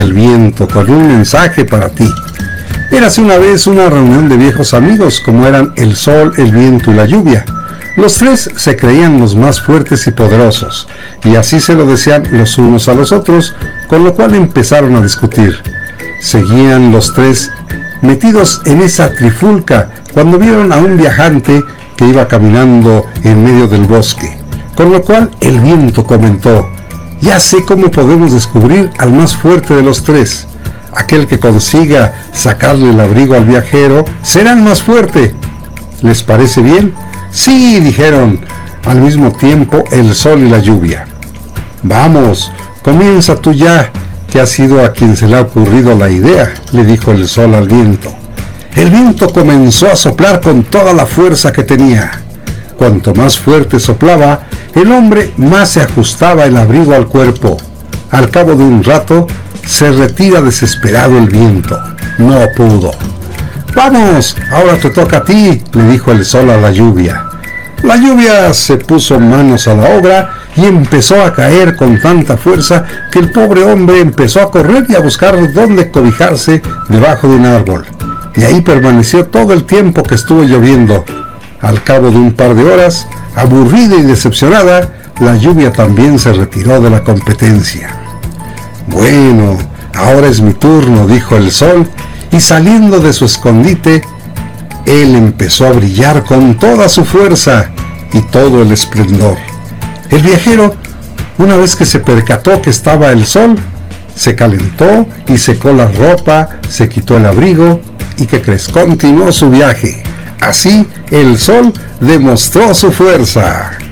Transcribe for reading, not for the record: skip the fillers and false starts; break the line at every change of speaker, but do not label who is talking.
El viento con un mensaje para ti. Érase una vez una reunión de viejos amigos, como eran el sol, el viento y la lluvia. Los tres se creían los más fuertes y poderosos, y así se lo decían los unos a los otros, con lo cual empezaron a discutir. Seguían los tres metidos en esa trifulca cuando vieron a un viajante que iba caminando en medio del bosque, con lo cual el viento comentó: ya sé cómo podemos descubrir al más fuerte de los tres. Aquel que consiga sacarle el abrigo al viajero será el más fuerte. ¿Les parece bien? Sí, dijeron al mismo tiempo el sol y la lluvia. Vamos, comienza tú ya, que ha sido a quien se le ha ocurrido la idea, le dijo el sol al viento. El viento comenzó a soplar con toda la fuerza que tenía. Cuanto más fuerte soplaba, el hombre más se ajustaba el abrigo al cuerpo. Al cabo de un rato, se retira desesperado el viento. No pudo. Vamos, ahora te toca a ti, le dijo el sol a la lluvia. La lluvia se puso manos a la obra y empezó a caer con tanta fuerza que el pobre hombre empezó a correr y a buscar dónde cobijarse debajo de un árbol. Y ahí permaneció todo el tiempo que estuvo lloviendo. Al cabo de un par de horas, aburrida y decepcionada, la lluvia también se retiró de la competencia. Bueno, ahora es mi turno, dijo el sol, y saliendo de su escondite, él empezó a brillar con toda su fuerza y todo el esplendor. El viajero, una vez que se percató que estaba el sol, se calentó y secó la ropa, se quitó el abrigo y ¿qué crees? Continuó su viaje. Así el sol demostró su fuerza.